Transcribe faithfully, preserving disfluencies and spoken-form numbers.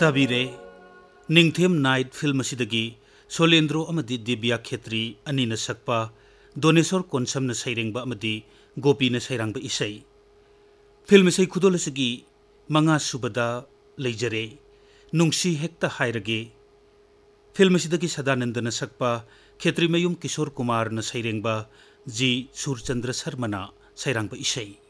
ताबीरे Ningthem night film असिदगी सोलेंद्रो अमदी Divya खेत्री अनीना सकपा दोनेश्वर कोनसमना सैरेंगबा अमदी गोपीना सैरांगबा इसै film इसै खुदोल असगी मंगा सुबदा लेजरे नुंगसी हेक्ता हायरगे फिल्म असिदगी सदानंदना सकपा खेत्री मयूम किशोर कुमार न सैरेंगबा जी सूरचंद्र शर्मना सैरांगबा इसै